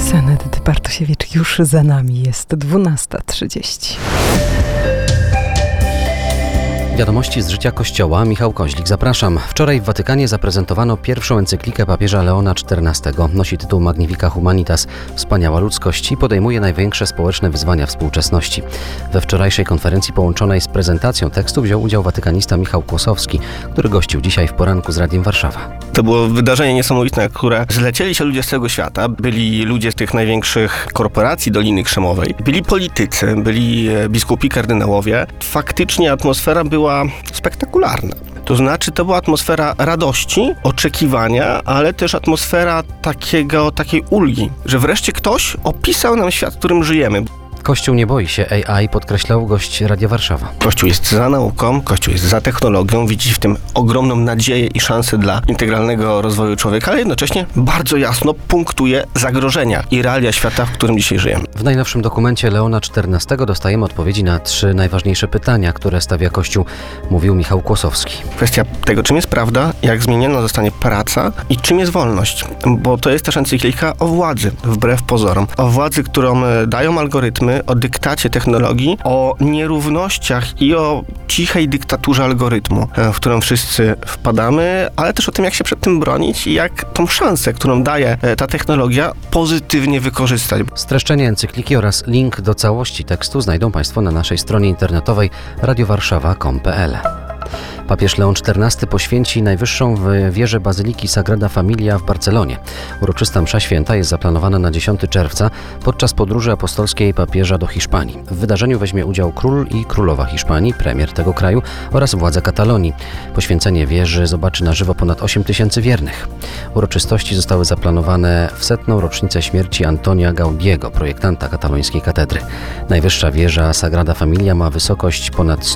Edyty Bartosiewicz już za nami. Jest 12:30. Wiadomości z życia Kościoła. Michał Koźlik, zapraszam. Wczoraj w Watykanie zaprezentowano pierwszą encyklikę papieża Leona XIV. Nosi tytuł Magnifica Humanitas, Wspaniała ludzkość, i podejmuje największe społeczne wyzwania współczesności. We wczorajszej konferencji połączonej z prezentacją tekstu wziął udział watykanista Michał Kłosowski, który gościł dzisiaj w poranku z Radiem Warszawa. To było wydarzenie niesamowite, na które zlecieli się ludzie z całego świata. Byli ludzie z tych największych korporacji Doliny Krzemowej, byli politycy, byli biskupi, kardynałowie. Faktycznie atmosfera była spektakularna. To znaczy, to była atmosfera radości, oczekiwania, ale też atmosfera takiej ulgi, że wreszcie ktoś opisał nam świat, w którym żyjemy. Kościół nie boi się AI, podkreślał gość Radia Warszawa. Kościół jest za nauką, Kościół jest za technologią, widzi w tym ogromną nadzieję i szansę dla integralnego rozwoju człowieka, ale jednocześnie bardzo jasno punktuje zagrożenia i realia świata, w którym dzisiaj żyjemy. W najnowszym dokumencie Leona XIV dostajemy odpowiedzi na 3 najważniejsze pytania, które stawia Kościół, mówił Michał Kłosowski. Kwestia tego, czym jest prawda, jak zmieniona zostanie praca i czym jest wolność. Bo to jest też encyklika o władzy, wbrew pozorom. O władzy, którą dają algorytmy, o dyktacie technologii, o nierównościach i o cichej dyktaturze algorytmu, w którą wszyscy wpadamy, ale też o tym, jak się przed tym bronić i jak tą szansę, którą daje ta technologia, pozytywnie wykorzystać. Streszczenie encykliki oraz link do całości tekstu znajdą Państwo na naszej stronie internetowej radiowarszawa.com.pl. Papież Leon XIV poświęci najwyższą wieżę Bazyliki Sagrada Familia w Barcelonie. Uroczysta msza święta jest zaplanowana na 10 czerwca podczas podróży apostolskiej papieża do Hiszpanii. W wydarzeniu weźmie udział król i królowa Hiszpanii, premier tego kraju oraz władze Katalonii. Poświęcenie wieży zobaczy na żywo ponad 8 000 wiernych. Uroczystości zostały zaplanowane w 100. rocznicę śmierci Antonia Gaudiego, projektanta katalońskiej katedry. Najwyższa wieża Sagrada Familia ma wysokość ponad